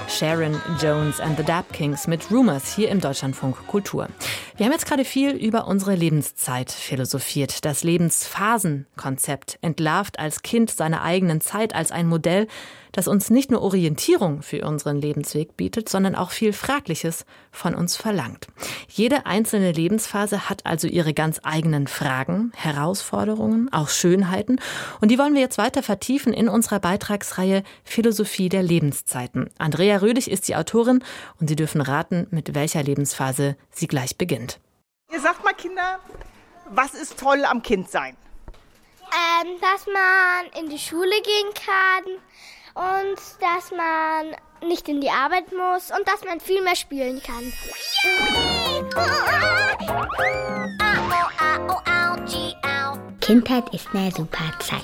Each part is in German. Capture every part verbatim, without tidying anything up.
Sharon Jones and the Dap Kings mit Rumors hier im Deutschlandfunk Kultur. Wir haben jetzt gerade viel über unsere Lebenszeit philosophiert. Das Lebensphasenkonzept entlarvt als Kind seiner eigenen Zeit als ein Modell, das uns nicht nur Orientierung für unseren Lebensweg bietet, sondern auch viel Fragliches von uns verlangt. Jede einzelne Lebensphase hat also ihre ganz eigenen Fragen, Herausforderungen, auch Schönheiten. Und die wollen wir jetzt weiter vertiefen in unserer Beitragsreihe Philosophie der Lebenszeiten. Andrea Rödig ist die Autorin und Sie dürfen raten, mit welcher Lebensphase sie gleich beginnt. Ihr sagt mal, Kinder, was ist toll am Kindsein? Ähm, dass man in die Schule gehen kann und dass man nicht in die Arbeit muss und dass man viel mehr spielen kann. Kindheit ist eine super Zeit.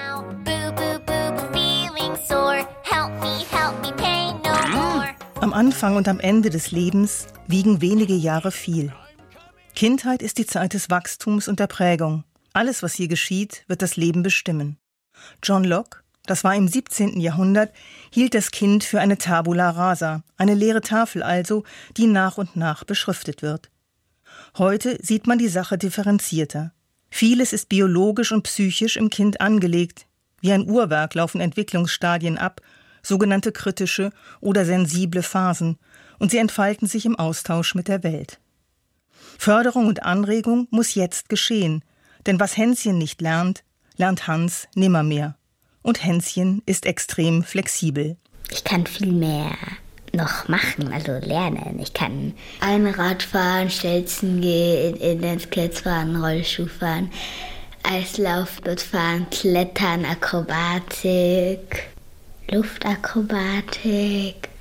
Am Anfang und am Ende des Lebens wiegen wenige Jahre viel. Kindheit ist die Zeit des Wachstums und der Prägung. Alles, was hier geschieht, wird das Leben bestimmen. John Locke, das war im siebzehnten Jahrhundert, hielt das Kind für eine Tabula rasa, eine leere Tafel also, die nach und nach beschriftet wird. Heute sieht man die Sache differenzierter. Vieles ist biologisch und psychisch im Kind angelegt. Wie ein Uhrwerk laufen Entwicklungsstadien ab, sogenannte kritische oder sensible Phasen, und sie entfalten sich im Austausch mit der Welt. Förderung und Anregung muss jetzt geschehen, denn was Hänschen nicht lernt, lernt Hans nimmermehr. Und Hänschen ist extrem flexibel. Ich kann viel mehr noch machen, also lernen. Ich kann Einrad fahren, Stelzen gehen, Inlineskates fahren, Rollschuh fahren, Eislaufboot fahren, Klettern, Akrobatik, Luftakrobatik.